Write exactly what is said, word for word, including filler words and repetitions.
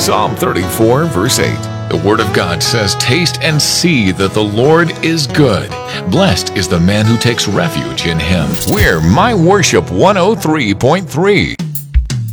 Psalm thirty-four, verse eight. The Word of God says, "Taste and see that the Lord is good. Blessed is the man who takes refuge in Him." We're My Worship one oh three point three.